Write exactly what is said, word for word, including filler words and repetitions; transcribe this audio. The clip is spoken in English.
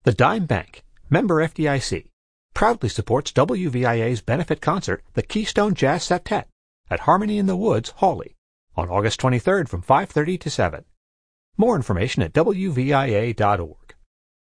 The Dime Bank, member F D I C, proudly supports W V I A's benefit concert, the Keystone Jazz Septet, at Harmony in the Woods, Hawley, on August twenty-third from five thirty to seven. More information at W V I A dot org.